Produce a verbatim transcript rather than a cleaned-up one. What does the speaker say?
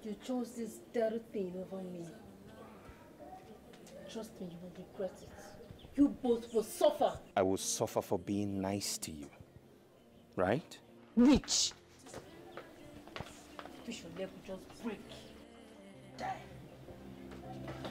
You chose this dirty thing over me. Trust me, you will regret it. You both will suffer. I will suffer for being nice to you. Right? Witch! Wish your leg would just break. Die.